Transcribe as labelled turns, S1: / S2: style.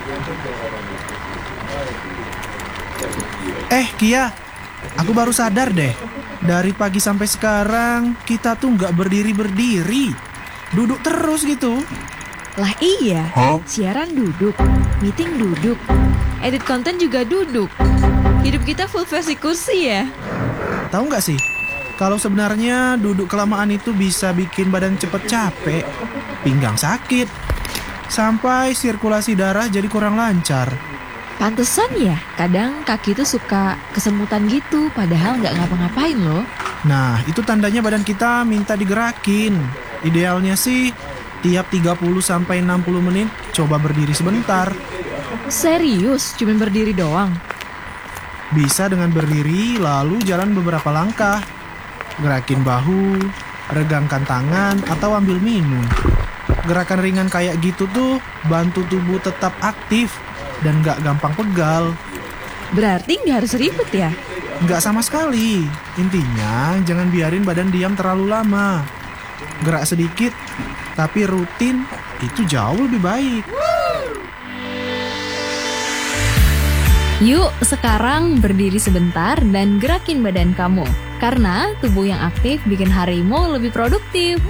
S1: Kia, aku baru sadar deh. Dari pagi sampai sekarang kita tuh nggak berdiri-berdiri. Duduk terus gitu.
S2: Lah iya, siaran duduk, meeting duduk, edit konten juga duduk. Hidup kita full versi kursi ya.
S1: Tahu nggak sih, kalau sebenarnya duduk kelamaan itu bisa bikin badan cepet capek, pinggang sakit, sampai sirkulasi darah jadi kurang lancar.
S2: Pantesan ya, kadang kaki tuh suka kesemutan gitu, padahal nggak ngapa-ngapain loh.
S1: Nah, itu tandanya badan kita minta digerakin. Idealnya sih, tiap 30-60 menit coba berdiri sebentar.
S2: Serius, cuma berdiri doang?
S1: Bisa dengan berdiri lalu jalan beberapa langkah. Gerakin bahu, regangkan tangan, atau ambil minum. Gerakan ringan kayak gitu tuh bantu tubuh tetap aktif dan gak gampang pegal.
S2: Berarti nggak harus ribet ya?
S1: Gak sama sekali. Intinya jangan biarin badan diam terlalu lama. Gerak sedikit tapi rutin itu jauh lebih baik.
S3: Yuk sekarang berdiri sebentar dan gerakin badan kamu. Karena tubuh yang aktif bikin harimu lebih produktif.